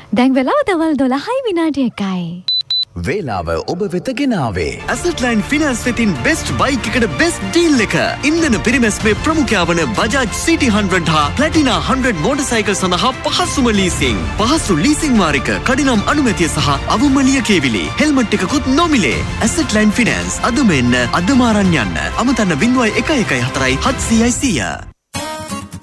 දැන් වෙලාව දවල් 12යි විනාඩි 1යි. වේලාව ඔබ වෙත ගෙනාවේ Assetline Finance වෙතින් best bike එකට best deal එක. ඉන්ධන පිරිමැස්මේ ප්‍රමුඛයා වන Bajaj City 100 හා Platina 100 motorcycle සඳහා පහසුම leasing. පහසු leasing වාරික, කඩිනම් අනුමැතිය සහ අවම ලියකියවිලි. හෙල්මට් එකකුත් නොමිලේ. Assetline Finance අදම එන්න අදම අරන් යන්න. අමතන්න 0114 700 100.